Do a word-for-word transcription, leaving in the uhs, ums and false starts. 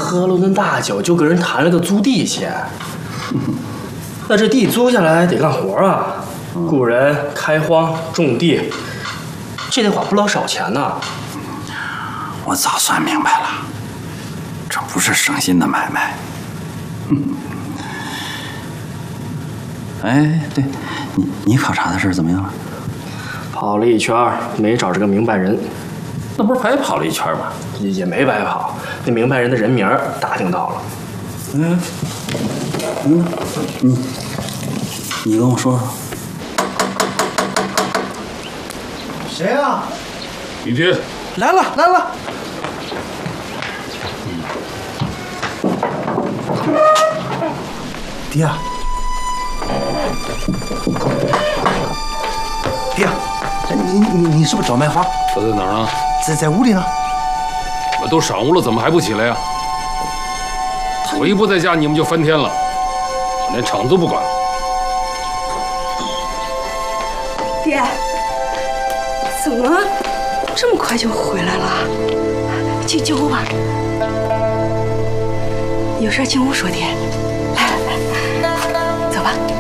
喝了顿大酒，就跟人谈了个租地钱。那这地租下来得干活啊，雇人开荒种地，这得花不老少钱呢。 我早算明白了，这不是省心的买卖。哎，对，你你考察的事怎么样了？ 跑了一圈，没找着个明白人。 那不是白跑了一圈吗？ 也也没白跑，那明白人的人名打听到了。 嗯，嗯，你你跟我说说。 谁啊？ 李天， 来了来了。爹啊，爹啊，你你你是不是找麦花？ 他在哪儿呢？ 在在屋里呢。 我都晌午了，怎么还不起来呀？我一不在家，你们就翻天了，我连厂子都不管了。 爹，怎么这么快就回来了？进进屋吧，有事进屋说。爹，来来来，走吧。